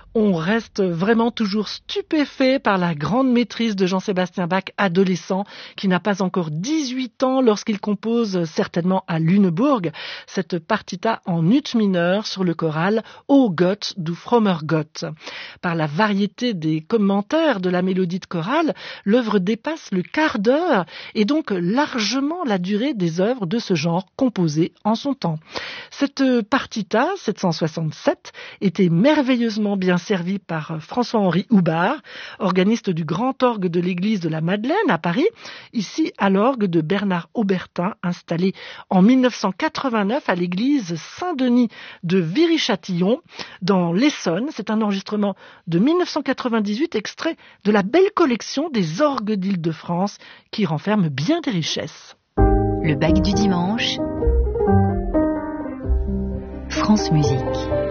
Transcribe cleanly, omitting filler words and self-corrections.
On reste vraiment toujours stupéfait par la grande maîtrise de Jean-Sébastien Bach, adolescent, qui n'a pas encore 18 ans lorsqu'il compose, certainement à Lüneburg, cette partita en ut mineur sur le choral O Gott, du frommer Gott. Par la variété des commentaires de la mélodie de chorale, l'œuvre dépasse le quart d'heure et donc largement la durée des œuvres de ce genre composées en son temps. Cette partita 767 était merveilleusement bien servi par François-Henri Houbard, organiste du grand orgue de l'église de la Madeleine à Paris, ici à l'orgue de Bernard Aubertin, installé en 1989 à l'église Saint-Denis de Viry-Châtillon, dans l'Essonne. C'est un enregistrement de 1998, extrait de la belle collection des orgues d'Île-de-France, qui renferme bien des richesses. Le Bach du dimanche, France Musique.